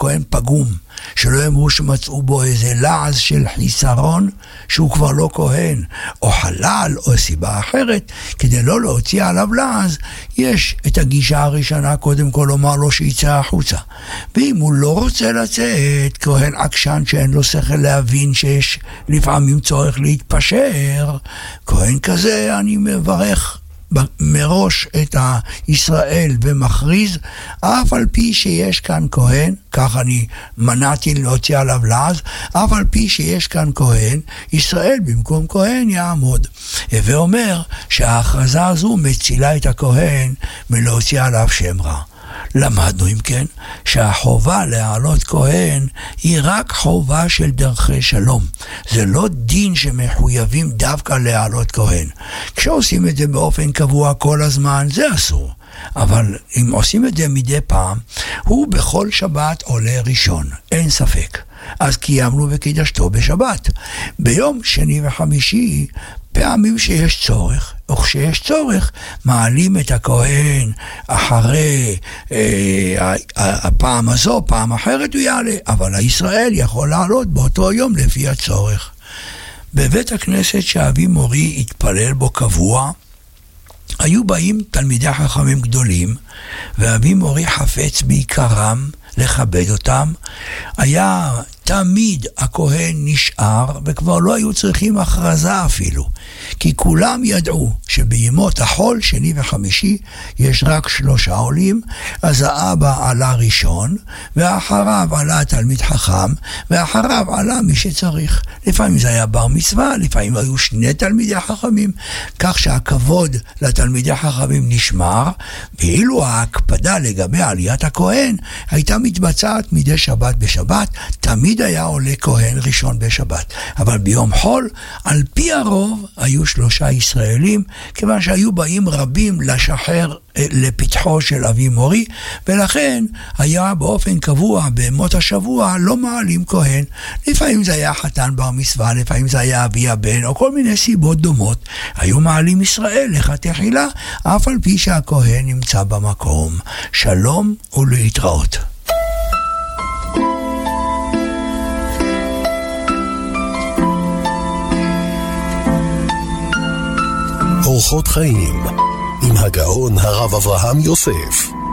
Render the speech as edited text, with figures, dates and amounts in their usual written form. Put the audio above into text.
הכהן פגום, שלא יאמרו שמצאו בו איזה לעז של חיסרון שהוא כבר לא כהן, או חלל או סיבה אחרת, כדי לא להוציא עליו לעז, יש את הגישה הראשונה, קודם כל לומר לו שיצא החוצה. ואם הוא לא רוצה לצאת, כהן עקשן שאין לו שכל להבין שיש לפעמים צורך להתפשר, כהן כזה אני מברך מראש את ישראל ומכריז, אף על פי שיש כאן כהן, כך אני מנעתי להוציא עליו לעז, אף על פי שיש כאן כהן, ישראל במקום כהן יעמוד. ואומר שההכרזה הזו מצילה את הכהן מלהוציא עליו שם רע. למדנו אם כן שהחובה להעלות כהן היא רק חובה של דרכי שלום. זה לא דין שמחויבים דווקא להעלות כהן. כשעושים את זה באופן קבוע כל הזמן זה אסור. אבל אם עושים את זה מדי פעם, הוא בכל שבת עולה ראשון, אין ספק. אז קיימנו וקידשתו בשבת. ביום שני וחמישי, פעמים שיש צורך, או כשיש צורך, מעלים את הכהן אחרי הפעם הזו, פעם אחרת הוא יעלה, אבל הישראל יכול לעלות באותו יום לפי הצורך. בבית הכנסת שאבי מורי התפלל בו קבוע, היו באים תלמידי חכמים גדולים, ואבי מורי חפץ בעיקרם לכבד אותם. היה תמיד הכהן נשאר, וכבר לא היו צריכים הכרזה אפילו, כי כולם ידעו שבימות החול, שני וחמישי, יש רק 3 עולים, אז האבא עלה ראשון, ואחריו עלה תלמיד חכם, ואחריו עלה מי שצריך. לפעמים זה היה בר מצווה, לפעמים היו 2 תלמידי חכמים, כך שהכבוד לתלמידי חכמים נשמר, ואילו ההקפדה לגבי עליית הכהן הייתה מתבצעת מדי שבת בשבת, תמיד היה עולה כהן ראשון בשבת. אבל ביום חול, על פי הרוב, היו 3 ישראלים, כיוון שהיו באים רבים לשחר לפתחו של אבי מורי, ולכן היה באופן קבוע במות השבוע לא מעלים כהן. לפעמים זה היה חתן בר מצווה, לפעמים זה היה אבי הבן, או כל מיני סיבות דומות. היו מעלים ישראל לכתחילה, אף על פי שהכהן נמצא במקום. שלום ולהתראות. אורחות חיים עם הגאון הרב אברהם יוסף.